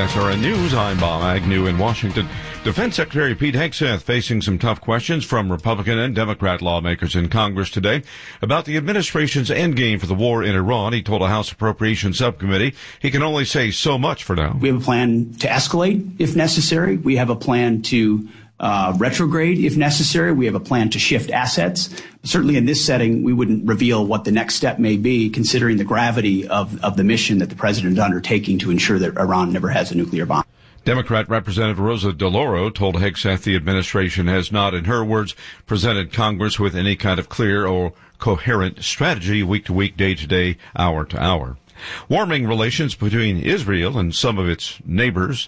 SRN News. I'm Bob Agnew in Washington. Defense Secretary Pete Hegseth facing some tough questions from Republican and Democrat lawmakers in Congress today about the administration's endgame for the war in Iran. He told a House Appropriations Subcommittee he can only say so much for now. We have a plan to escalate if necessary. We have a plan to retrograde if necessary. We have a plan to shift assets. Certainly in this setting, we wouldn't reveal what the next step may be, considering the gravity of the mission that the president is undertaking to ensure that Iran never has a nuclear bomb. Democrat Representative Rosa DeLauro told Hegseth the administration has not, in her words, presented Congress with any kind of clear or coherent strategy week to week, day to day, hour to hour. Warming relations between Israel and some of its neighbors.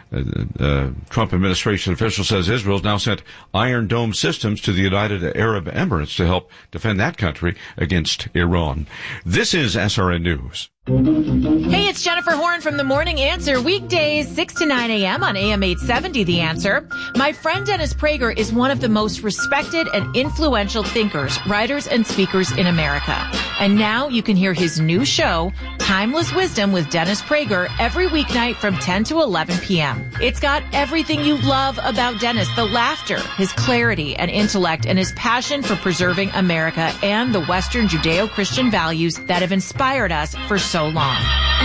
Trump administration official says Israel's now sent Iron Dome systems to the United Arab Emirates to help defend that country against Iran. This is SRN News. Hey, it's Jennifer Horn from The Morning Answer, weekdays 6 to 9 a.m. on AM 870, The Answer. My friend Dennis Prager is one of the most respected and influential thinkers, writers, and speakers in America. And now you can hear his new show, Timeless Wisdom with Dennis Prager, every weeknight from 10 to 11 p.m. It's got everything you love about Dennis, the laughter, his clarity and intellect, and his passion for preserving America and the Western Judeo-Christian values that have inspired us for so long.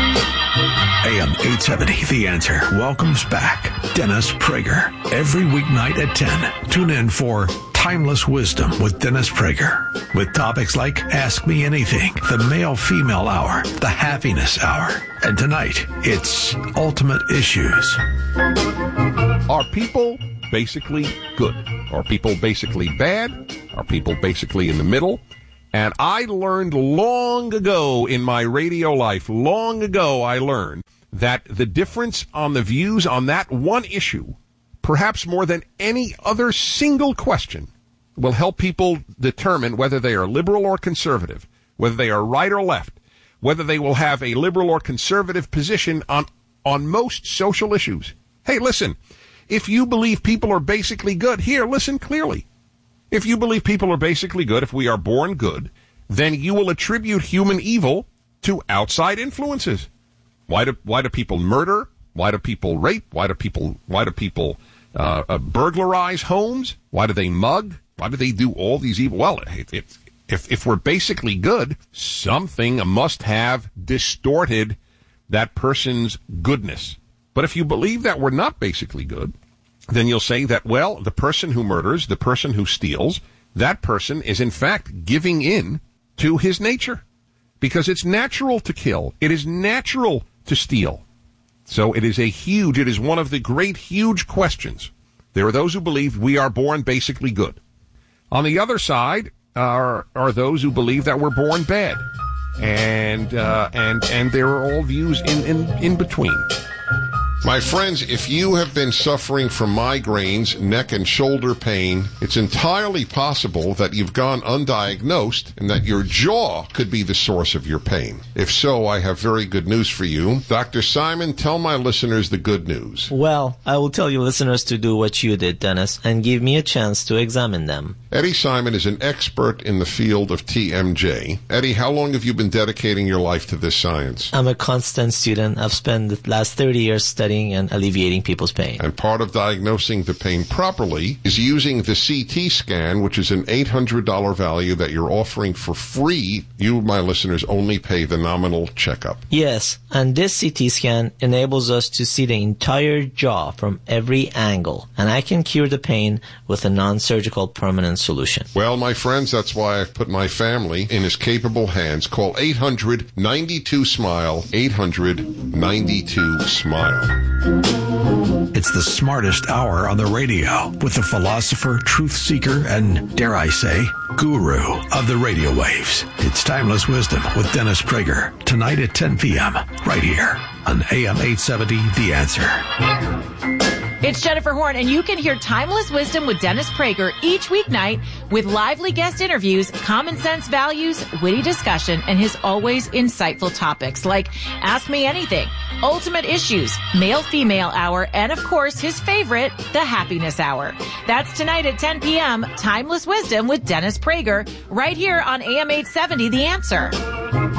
AM 870, The Answer, welcomes back Dennis Prager every weeknight at 10. Tune in for Timeless Wisdom with Dennis Prager, with topics like Ask Me Anything, the Male-Female Hour, the Happiness Hour, and tonight it's Ultimate Issues. Are people basically good? Are people basically bad? Are people basically in the middle? And I learned long ago in my radio life, I learned that the difference on the views on that one issue, perhaps more than any other single question, will help people determine whether they are liberal or conservative, whether they are right or left, whether they will have a liberal or conservative position on most social issues. Hey, listen, if you believe people are basically good, here, listen clearly. If you believe people are basically good, if we are born good, then you will attribute human evil to outside influences. Why do people murder? Why do people rape? Why do people burglarize homes? Why do they mug? Why do they do all these evil? Well, if we're basically good, something must have distorted that person's goodness. But if you believe that we're not basically good, then you'll say that, well, the person who murders, the person who steals, that person is in fact giving in to his nature. Because it's natural to kill. It is natural to steal. So it is one of the great, huge questions. There are those who believe we are born basically good. On the other side are those who believe that we're born bad. And there are all views in between. My friends, if you have been suffering from migraines, neck and shoulder pain, it's entirely possible that you've gone undiagnosed and that your jaw could be the source of your pain. If so, I have very good news for you. Dr. Simon, tell my listeners the good news. Well, I will tell you listeners to do what you did, Dennis, and give me a chance to examine them. Eddie Simon is an expert in the field of TMJ. Eddie, how long have you been dedicating your life to this science? I'm a constant student. I've spent the last 30 years studying and alleviating people's pain. And part of diagnosing the pain properly is using the CT scan, which is an $800 value that you're offering for free. You, my listeners, only pay the nominal checkup. Yes, and this CT scan enables us to see the entire jaw from every angle, and I can cure the pain with a non-surgical permanent solution. Well, my friends, that's why I've put my family in his capable hands. Call 800-92-SMILE, 800-92-SMILE. It's the smartest hour on the radio with the philosopher, truth seeker, and, dare I say, guru of the radio waves. It's Timeless Wisdom with Dennis Prager, tonight at 10 p.m., right here on AM 870, The Answer. It's Jennifer Horn, and you can hear Timeless Wisdom with Dennis Prager each weeknight with lively guest interviews, common sense values, witty discussion, and his always insightful topics like Ask Me Anything, Ultimate Issues, Male-Female Hour, and, of course, his favorite, the Happiness Hour. That's tonight at 10 p.m., Timeless Wisdom with Dennis Prager, right here on AM 870, The Answer.